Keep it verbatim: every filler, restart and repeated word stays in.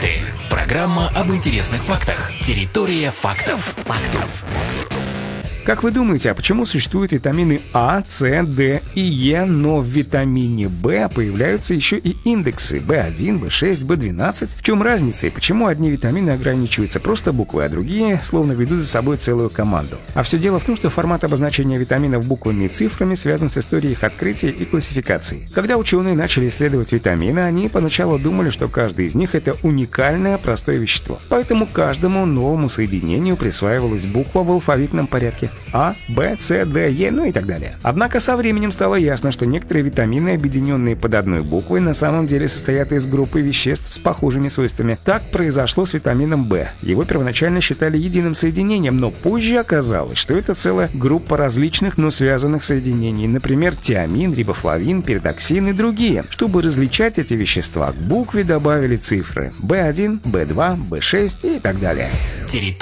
Факты. Программа об интересных фактах. Территория фактов. Фактов. Как вы думаете, а почему существуют витамины А, С, Д и Е, но в витамине В появляются еще и индексы бэ один, бэ шесть, бэ двенадцать? В чем разница и почему одни витамины ограничиваются просто буквой, а другие словно ведут за собой целую команду? А все дело в том, что формат обозначения витаминов буквами и цифрами связан с историей их открытия и классификации. Когда ученые начали исследовать витамины, они поначалу думали, что каждый из них — это уникальное простое вещество. Поэтому каждому новому соединению присваивалась буква в алфавитном порядке. А, Б, С, Д, Е, ну и так далее. Однако со временем стало ясно, что некоторые витамины, объединенные под одной буквой, на самом деле состоят из группы веществ с похожими свойствами. Так произошло с витамином В. Его первоначально считали единым соединением, но позже оказалось, что это целая группа различных, но связанных соединений. Например, тиамин, рибофлавин, передоксин и другие. Чтобы различать эти вещества, к букве добавили цифры бэ один, бэ два, бэ шесть и так далее. Территория